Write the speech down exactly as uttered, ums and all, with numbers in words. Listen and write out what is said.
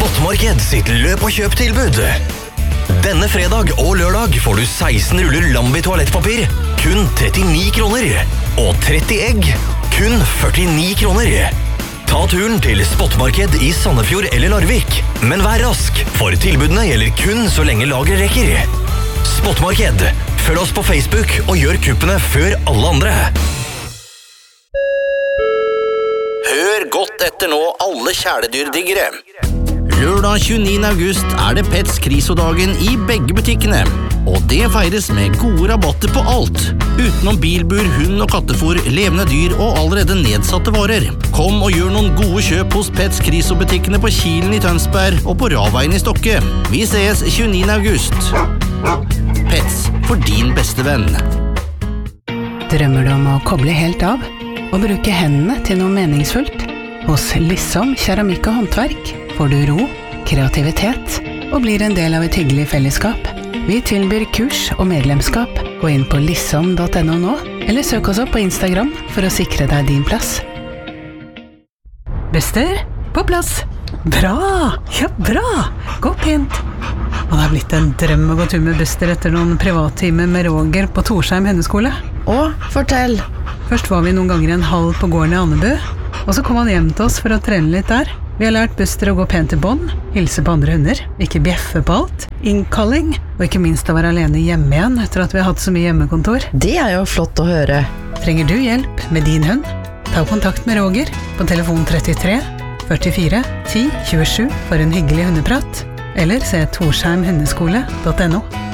Spotmarked sitt løp- og kjøp-tilbud. Denne fredag og lørdag får du seksten ruller Lambi toalettpapir, kun trettini kroner. Og tretti egg, kun førtini kroner. Ta turen til Spotmarked i Sandefjord eller Larvik. Men vær rask, for tilbudene gjelder kun så lenge lageret rekker. Spotmarked. Følg oss på Facebook og gjør kuppene før alle andre. Hør godt etter nå, alle kjæledyrdiggere. Lørdag tjueniende august er det Pets Krisodagen i begge butikkene. Og det feires med gode rabatter på alt. Utenom bilbur, hund og kattefôr, levende dyr og allerede nedsatte varer. Kom og gjør noen gode kjøp hos Pets Kriso-butikkene på Kilen i Tønsberg og på Raveien i Stokke. Vi ses tjueniende august. Pets, for din beste venn. Drømmer du om å koble helt av og bruke hendene til noe meningsfullt? Hos Lissom keramikk og håndverk får du ro, kreativitet og blir en del av et hyggelig fellesskap. Vi tilbyr kurs og medlemskap. Gå inn på lissom punktum no nå, eller søk oss opp på Instagram for å sikre deg din plass. Bester, på plass! Bra! Ja, bra! Gå pent! Og det har blitt en drøm å gå tur med Bester etter noen privattimer med Roger på Torsheim hundeskole. Å, fortell! Først var vi noen ganger en halv på gården i Annebu, og så kom han hjem til oss for å trene litt der. Vi har lært Buster å gå pent til bånd, hilse på andre hunder, ikke bjeffe på alt, innkalling, og ikke minst å være alene hjemme igjen etter at vi har hatt så mye hjemmekontor. Det er jo flott å høre. Trenger du hjelp med din hund? Ta kontakt med Roger på telefon trettitre førtifire ti tjuesju for en hyggelig hundeprat, eller se torsheim hundeskole punktum no.